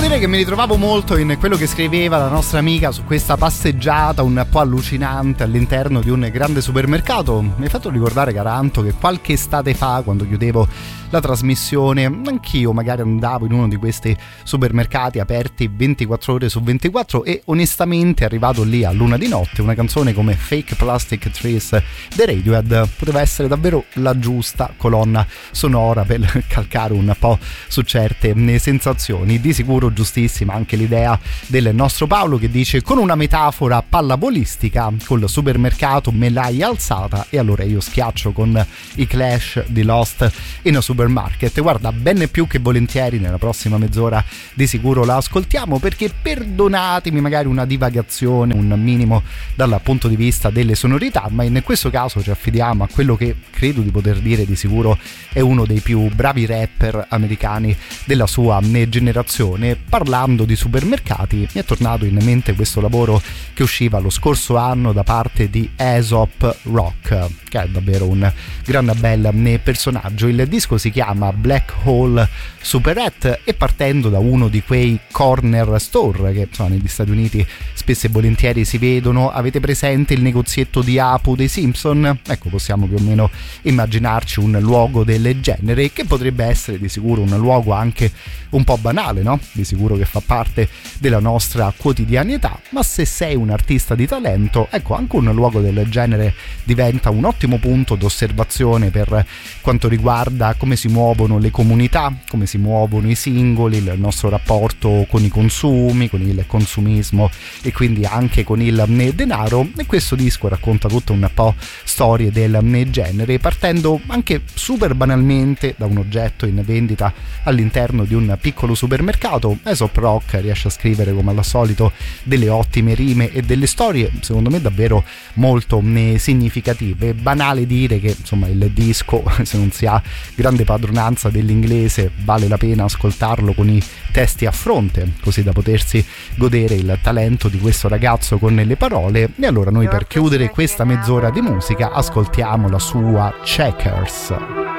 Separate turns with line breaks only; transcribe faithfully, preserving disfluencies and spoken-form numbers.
dire che mi ritrovavo molto in quello che scriveva la nostra amica su questa passeggiata un po' allucinante all'interno di un grande supermercato. Mi hai fatto ricordare, Caranto, che qualche estate fa, quando chiudevo la trasmissione, anch'io magari andavo in uno di questi supermercati aperti ventiquattro ore su ventiquattro e onestamente, arrivato lì a luna di notte, una canzone come Fake Plastic Trees dei Radiohead poteva essere davvero la giusta colonna sonora per calcare un po' su certe sensazioni. Di sicuro giustissima anche l'idea del nostro Paolo, che dice: con una metafora pallavolistica, col supermercato me l'hai alzata e allora io schiaccio con i Clash di Lost in a Supermarket. Guarda, bene più che volentieri, nella prossima mezz'ora di sicuro la ascoltiamo, perché, perdonatemi magari una divagazione un minimo dal punto di vista delle sonorità, ma in questo caso ci affidiamo a quello che credo di poter dire di sicuro è uno dei più bravi rapper americani della sua generazione. Parlando di supermercati, mi è tornato in mente questo lavoro che usciva lo scorso anno da parte di Aesop Rock, che è davvero un gran bel personaggio. Il disco si chiama Black Hole Superette e, partendo da uno di quei corner store che insomma negli Stati Uniti spesso e volentieri si vedono, avete presente il negozietto di Apu dei Simpson? Ecco, possiamo più o meno immaginarci un luogo del genere, che potrebbe essere di sicuro un luogo anche un po' banale, no? Di sicuro che fa parte della nostra quotidianità, ma se sei un artista di talento, ecco, anche un luogo del genere diventa un ottimo punto d'osservazione per quanto riguarda come si muovono le comunità, come si muovono i singoli, il nostro rapporto con i consumi, con il consumismo e quindi anche con il denaro. E questo disco racconta tutto un po' storie del genere, partendo anche super banalmente da un oggetto in vendita all'interno di un piccolo supermercato. Aesop Rock riesce a scrivere, come al solito, delle ottime rime e delle storie secondo me davvero molto significative. Banale dire che insomma il disco, se non si ha grande padronanza dell'inglese, vale la pena ascoltarlo con i testi a fronte, così da potersi godere il talento di questo ragazzo con le parole. E allora noi, per chiudere questa mezz'ora di musica, ascoltiamo la sua Checkers.